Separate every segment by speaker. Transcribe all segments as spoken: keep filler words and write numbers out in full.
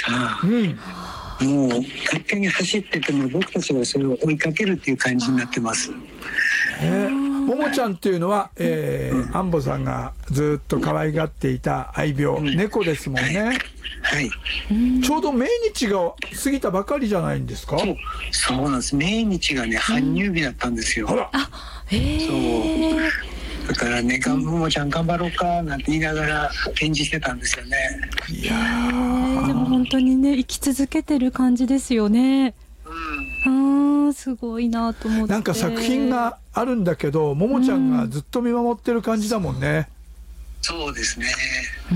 Speaker 1: うん、もう勝手に走ってても僕たちがそれを追いかけるっていう感じになってます。
Speaker 2: えー、ももちゃんっていうのは、えーうん、安保さんがずっと可愛がっていた愛病、うん、猫ですもんね。
Speaker 1: はい、
Speaker 2: ちょうど命日が過ぎたばかりじゃないんですか。
Speaker 1: そう、そうなんです。命日がね搬入日だったんですよ。
Speaker 2: あら、
Speaker 3: へー、
Speaker 1: そうだからね、ももちゃん頑張ろうかなんて言いながら展示してたんですよね。
Speaker 2: いやー、
Speaker 3: でも本当にね生き続けてる感じですよね。うん、あー、すごいなと思って。
Speaker 2: なんか作品があるんだけどももちゃんがずっと見守ってる感じだもんね。うん、
Speaker 1: そうですね。
Speaker 3: うん、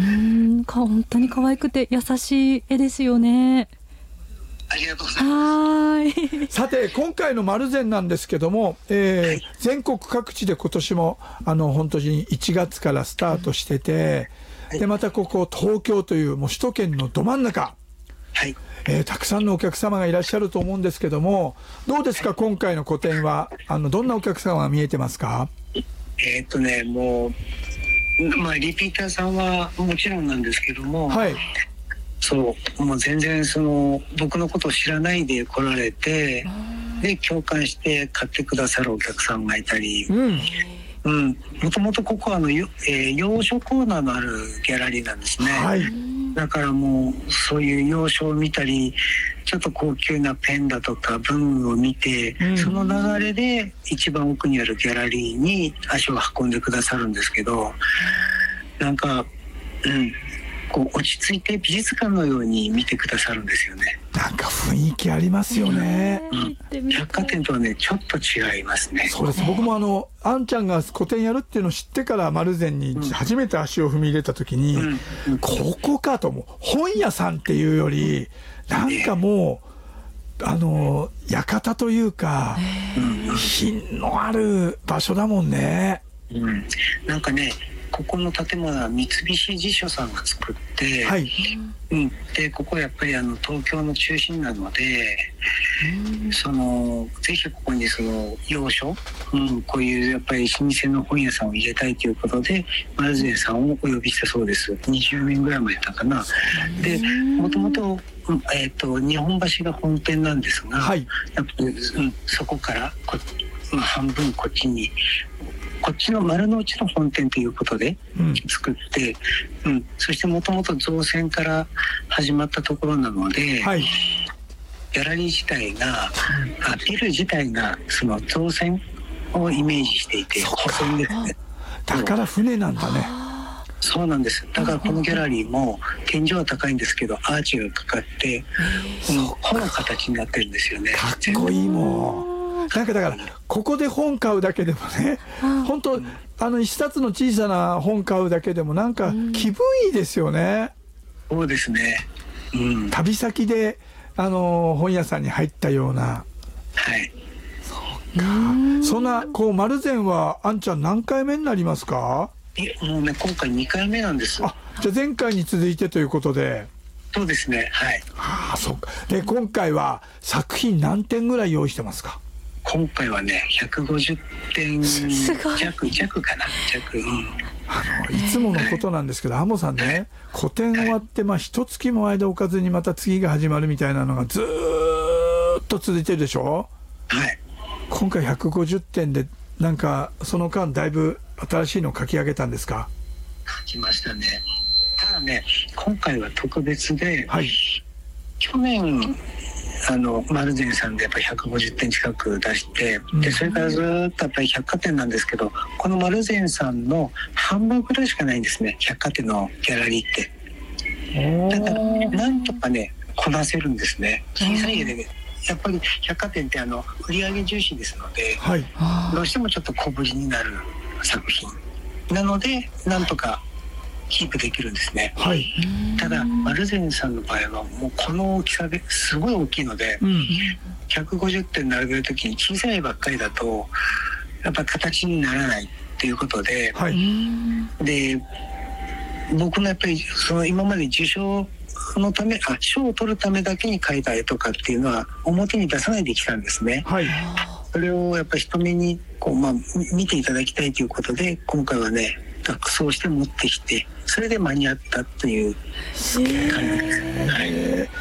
Speaker 3: か本当に可愛くて優しい絵ですよね。
Speaker 1: ありがとうございます。
Speaker 3: はい
Speaker 2: さて今回の丸善なんですけども、えーはい、全国各地で今年もあの本当にいちがつからスタートしてて、はい、でまたここ東京というもう首都圏のど真ん中、
Speaker 1: はい、
Speaker 2: えー、たくさんのお客様がいらっしゃると思うんですけども、どうですか、はい、今回の個展はあのどんなお客様が見えてますか。
Speaker 1: えーっとねもう、まあ、リピーターさんはもちろんなんですけども、はい、そうもう全然その僕のことを知らないで来られて、で共感して買ってくださるお客さんがいたり、うんうん、もともとここはあの、えー、洋書コーナーのあるギャラリーなんですね。はい、だからもうそういう洋書を見たりちょっと高級なペンだとか文具を見て、うん、その流れで一番奥にあるギャラリーに足を運んでくださるんですけど、なんか、うん、こう落ち着いて美術館のように見てくださるんですよね。
Speaker 2: なんか雰囲気ありますよね。
Speaker 1: うん、百貨店とはねちょっと違いますね。
Speaker 2: そうです。僕もあのあんちゃんが個展やるっていうのを知ってから丸善に初めて足を踏み入れた時に、うんうん、ここかと、もう本屋さんっていうよりなんかもう、ね、あの館というか品のある場所だもんね。
Speaker 1: うん、なんかねここの建物は三菱地所さんが作って、はい、うん、でここはやっぱりあの東京の中心なので、うん、そのぜひここにその洋書、うん、こういうやっぱり老舗の本屋さんを入れたいということで丸善さんをお呼びしたそうです。にじゅうねんぐらい前だったかな。でもともと、えーと、日本橋が本店なんですが、はい、やっぱり、うん、そこからこ、まあ、半分こっちにこっちの丸の内の本店ということで作って、うんうん、そしてもともと造船から始まったところなので、はい、ギャラリー自体が、あ、ビル自体がその造船をイメージしていて、保線ですね。
Speaker 2: だから船なんだね。
Speaker 1: そうなんです。だからこのギャラリーも天井は高いんですけどアーチがかかって、うん、帆の形になってるんですよね。
Speaker 2: かっこいいもん。なんかだからここで本買うだけでもね、本当あの一冊の小さな本買うだけでもなんか気分いいですよね。
Speaker 1: うん、そうですね。うん、
Speaker 2: 旅先であの本屋さんに入ったような。
Speaker 1: はい。
Speaker 2: そうか。そんなこう丸善はあんちゃん何回目になりますか？
Speaker 1: え、もうね今回にかいめなんです。
Speaker 2: あ、じゃあ前回に続いてということで。
Speaker 1: そうですね。はい。
Speaker 2: ああ、そうか。で今回は作品何点ぐらい用意してますか？
Speaker 1: 今回はねひゃくごじゅってん弱弱かな弱、うん、
Speaker 2: あのいつものことなんですけど、ハモさんね、はい、個展終わってまあ一月も間置かずにまた次が始まるみたいなのがずーっと続いてるでしょ。
Speaker 1: はい。
Speaker 2: 今回ひゃくごじゅってんでなんかその間だいぶ新しいのを書き上げたんですか？
Speaker 1: 書きましたね。ただね今回は特別で、はい、去年あの丸善さんでやっぱりひゃくごじゅってん近く出して、でそれからずっとやっぱり百貨店なんですけど、この丸善さんの半分ぐらいしかないんですね、百貨店のギャラリーって。だからなんとかねこなせるんですね。小さい絵でねやっぱり百貨店ってあの売上重視ですので、はい、どうしてもちょっと小ぶりになる作品なのでなんとかキープできるんですね。はい、ただ丸善さんの場合はもうこの大きさですごい大きいので、うん、ひゃくごじゅってん並べるときに小さいばっかりだとやっぱ形にならないっていうことで、はい、で僕のやっぱりその今まで受賞のためあ賞を取るためだけに描いた絵とかっていうのは表に出さないできたんですね。はい、それをやっぱり人目にこう、まあ、見ていただきたいということで今回はね額装して持ってきてそれで間に合ったという感じです。はい、